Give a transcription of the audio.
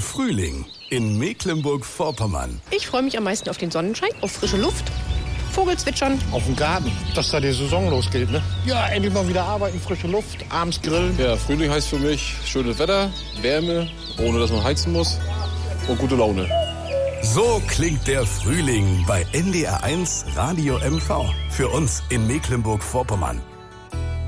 Frühling in Mecklenburg-Vorpommern. Ich freue mich am meisten auf den Sonnenschein, auf frische Luft, Vogelzwitschern. Auf dem Garten, dass da die Saison losgeht, ne? Ja, endlich mal wieder arbeiten, frische Luft, abends grillen. Ja, Frühling heißt für mich schönes Wetter, Wärme, ohne dass man heizen muss und gute Laune. So klingt der Frühling bei NDR 1 Radio MV. Für uns in Mecklenburg-Vorpommern.